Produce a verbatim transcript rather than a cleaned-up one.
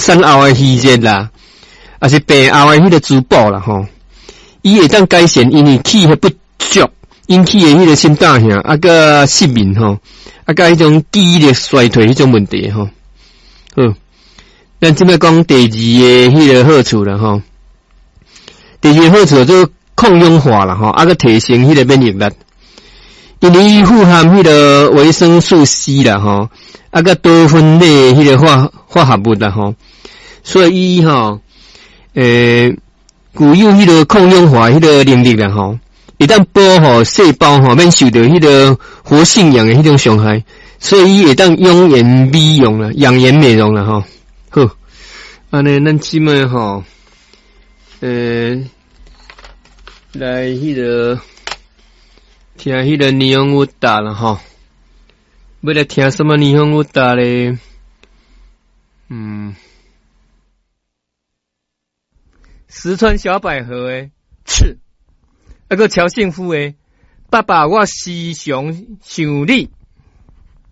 产后的虚热啦，还是病后的迄个珠宝啦吼，伊会当改善因为气血不足引起的迄个心胆疼，啊个失眠吼，啊个迄种记忆力衰退迄种问题吼。好，咱即摆讲第二个迄个好处啦吼，第二个好处就抗氧化啦吼，啊个提升迄个免疫力。因为伊富含迄个维生素 C 啦吼，啊个多酚类迄个化化合物啦吼，所以伊吼，诶、呃，具有迄个抗氧化迄个能力啦吼，一旦保护细胞吼免受到迄个活性氧的迄种伤害，所以伊会当养颜美容啦，养颜美容啦吼。好，安尼咱即摆吼，呃，来迄、那个。听迄个霓虹舞达了吼，要来听什么霓虹舞达咧？嗯，石川小百合诶，刺，那个乔幸福诶，爸爸我时常想你。